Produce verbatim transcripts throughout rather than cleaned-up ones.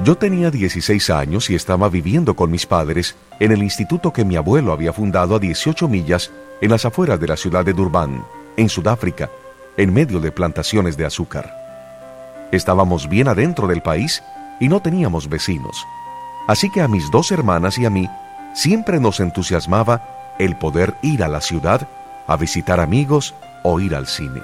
Yo tenía dieciséis años y estaba viviendo con mis padres en el instituto que mi abuelo había fundado a dieciocho millas en las afueras de la ciudad de Durban, en Sudáfrica, en medio de plantaciones de azúcar. Estábamos bien adentro del país y no teníamos vecinos, así que a mis dos hermanas y a mí siempre nos entusiasmaba el poder ir a la ciudad a visitar amigos o ir al cine.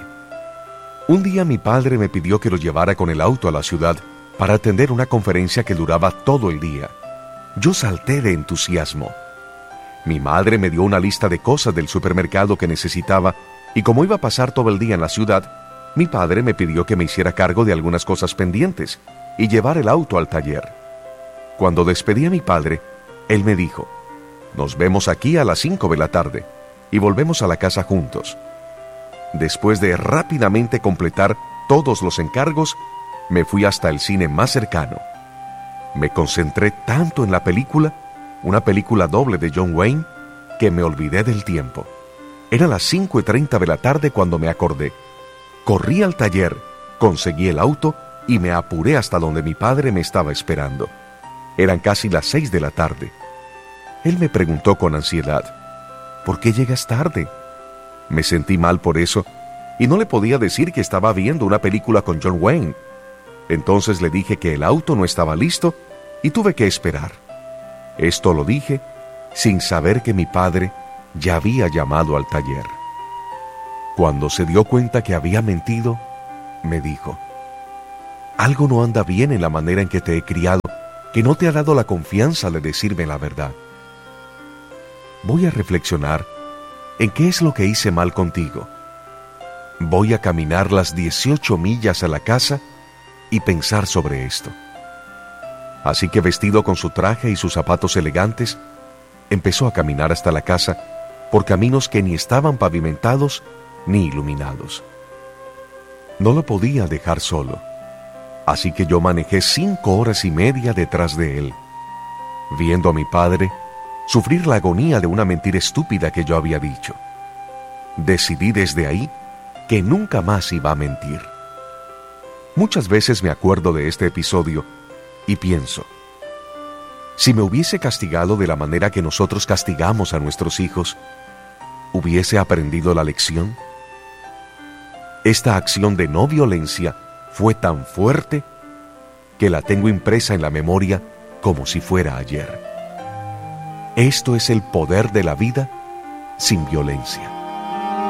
Un día mi padre me pidió que lo llevara con el auto a la ciudad para atender una conferencia que duraba todo el día. Yo salté de entusiasmo. Mi madre me dio una lista de cosas del supermercado que necesitaba y como iba a pasar todo el día en la ciudad, mi padre me pidió que me hiciera cargo de algunas cosas pendientes y llevar el auto al taller. Cuando despedí a mi padre, él me dijo: «Nos vemos aquí a las cinco de la tarde y volvemos a la casa juntos». Después de rápidamente completar todos los encargos, me fui hasta el cine más cercano. Me concentré tanto en la película, una película doble de John Wayne, que me olvidé del tiempo. Era las cinco y treinta de la tarde cuando me acordé. Corrí al taller, conseguí el auto y me apuré hasta donde mi padre me estaba esperando. Eran casi las seis de la tarde. Él me preguntó con ansiedad: «¿Por qué llegas tarde?». Me sentí mal por eso y no le podía decir que estaba viendo una película con John Wayne. Entonces le dije que el auto no estaba listo y tuve que esperar. Esto lo dije sin saber que mi padre ya había llamado al taller. Cuando se dio cuenta que había mentido, me dijo: «Algo no anda bien en la manera en que te he criado, que no te ha dado la confianza de decirme la verdad. Voy a reflexionar en qué es lo que hice mal contigo. Voy a caminar las dieciocho millas a la casa y pensar sobre esto». Así que, vestido con su traje y sus zapatos elegantes, empezó a caminar hasta la casa por caminos que ni estaban pavimentados ni iluminados. No lo podía dejar solo, así que yo manejé cinco horas y media detrás de él, viendo a mi padre sufrir la agonía de una mentira estúpida que yo había dicho. Decidí desde ahí que nunca más iba a mentir. Muchas veces me acuerdo de este episodio y pienso: si me hubiese castigado de la manera que nosotros castigamos a nuestros hijos, ¿hubiese aprendido la lección? Esta acción de no violencia fue tan fuerte que la tengo impresa en la memoria como si fuera ayer. Esto es el poder de la vida sin violencia.